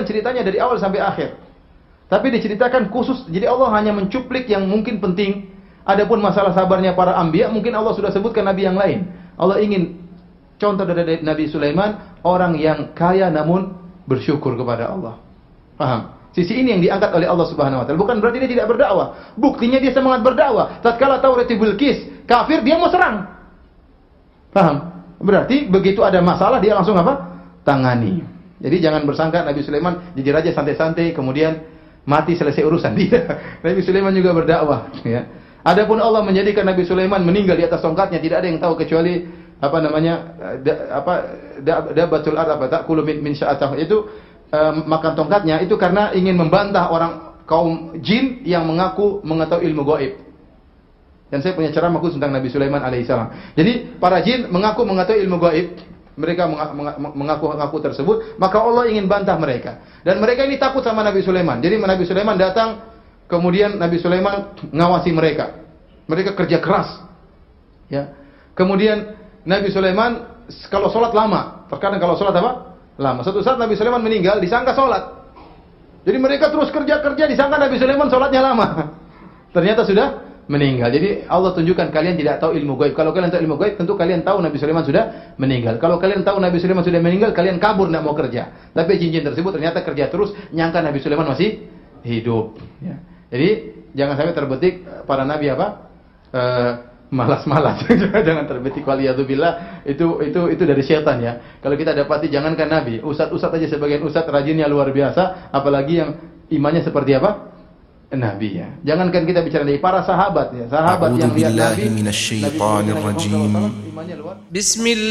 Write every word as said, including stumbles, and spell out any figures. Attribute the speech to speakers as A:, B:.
A: ceritanya dari awal sampai akhir. Tapi diceritakan khusus, jadi Allah hanya mencuplik yang mungkin penting. Adapun masalah sabarnya para anbiya, mungkin Allah sudah sebutkan nabi yang lain. Allah ingin contoh dari Nabi Sulaiman, orang yang kaya namun bersyukur kepada Allah. Paham? Sisi ini yang diangkat oleh Allah Subhanahu wa taala. Bukan berarti dia tidak berdakwah. Buktinya dia semangat berdakwah. Tatkala Taurat Bilqis kafir, dia mau serang. Paham? Berarti begitu ada masalah dia langsung apa? Tangani. Jadi jangan bersangka Nabi Sulaiman jujur aja santai-santai kemudian mati selesai urusan dia. Nabi Sulaiman juga berdakwah, ya. Adapun Allah menjadikan Nabi Sulaiman meninggal di atas tongkatnya, tidak ada yang tahu kecuali apa namanya da, apa dabatul ard apa takulu min, min sya'atah, itu uh, makan tongkatnya itu karena ingin membantah orang kaum jin yang mengaku mengetahui ilmu gaib. Dan saya punya ceramah khusus tentang Nabi Sulaiman alaihissalam. Jadi para jin mengaku mengetahui ilmu gaib, mereka mengaku-ngaku tersebut, maka Allah ingin bantah mereka. Dan mereka ini takut sama Nabi Sulaiman. Jadi Nabi Sulaiman datang, kemudian Nabi Sulaiman ngawasi mereka. Mereka kerja keras. Ya. Kemudian Nabi Sulaiman kalau sholat lama. Terkadang kalau sholat apa? Lama. Suatu saat Nabi Sulaiman meninggal, disangka sholat. Jadi mereka terus kerja-kerja, disangka Nabi Sulaiman sholatnya lama. Ternyata sudah meninggal. Jadi Allah tunjukkan kalian tidak tahu ilmu gaib. Kalau kalian tahu ilmu gaib, tentu kalian tahu Nabi Sulaiman sudah meninggal. Kalau kalian tahu Nabi Sulaiman sudah meninggal, kalian kabur tidak mau kerja. Tapi jin-jin tersebut ternyata kerja terus, nyangka Nabi Sulaiman masih hidup. Ya. Jadi jangan sampai terbetik para nabi apa? E, malas-malas. Jangan terbetik waliyadzubillah. Itu itu itu dari setan ya. Kalau kita dapati jangankan nabi, ustaz-ustaz aja sebagian ustaz rajinnya luar biasa, apalagi yang imannya seperti apa? Nabi ya. Jangankan kita bicara dari para sahabat ya. Sahabat yang lihat Nabi, Nabi imannya luar. Bismillah.